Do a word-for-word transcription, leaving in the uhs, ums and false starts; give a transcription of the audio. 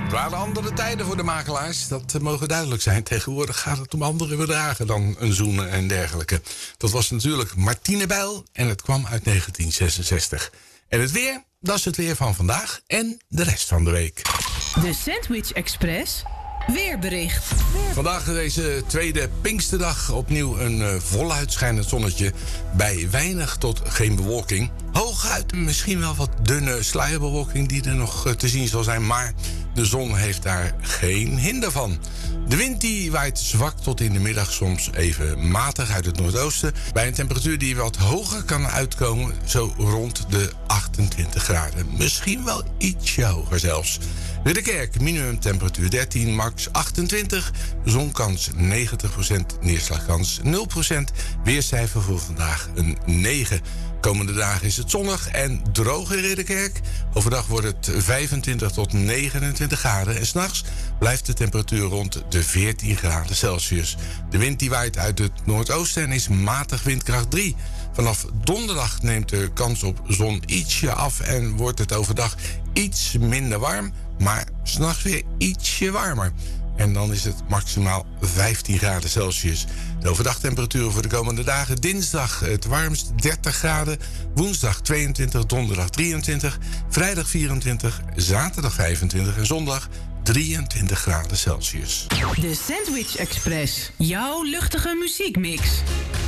Het waren andere tijden voor de makelaars, dat mogen duidelijk zijn. Tegenwoordig gaat het om andere bedragen dan een zoenen en dergelijke. Dat was natuurlijk Martine Bijl en het kwam uit negentien zesenzestig. En het weer, dat is het weer van vandaag en de rest van de week. De Sandwich Express weerbericht. Vandaag deze tweede Pinksterdag opnieuw een uh, voluit schijnend zonnetje bij weinig tot geen bewolking. Hooguit misschien wel wat dunne sluierbewolking die er nog uh, te zien zal zijn, maar de zon heeft daar geen hinder van. De wind die waait zwak tot in de middag soms even matig uit het noordoosten, bij een temperatuur die wat hoger kan uitkomen, zo rond de achtentwintig graden. Misschien wel ietsje hoger zelfs. Ridderkerk, minimumtemperatuur dertien, max achtentwintig. Zonkans negentig procent, neerslagkans nul procent. Weercijfer voor vandaag een negen. Komende dagen is het zonnig en droog in Ridderkerk. Overdag wordt het vijfentwintig tot negenentwintig graden. En 's nachts blijft de temperatuur rond de veertien graden Celsius. De wind die waait uit het noordoosten en is matig windkracht drie. Vanaf donderdag neemt de kans op zon ietsje af en wordt het overdag iets minder warm, maar 's nachts weer ietsje warmer. En dan is het maximaal vijftien graden Celsius. De overdagtemperatuur voor de komende dagen: dinsdag het warmst dertig graden, woensdag tweeëntwintig, donderdag drieëntwintig, vrijdag vierentwintig, zaterdag vijfentwintig en zondag drieëntwintig graden Celsius. De Sandwich Express, jouw luchtige muziekmix.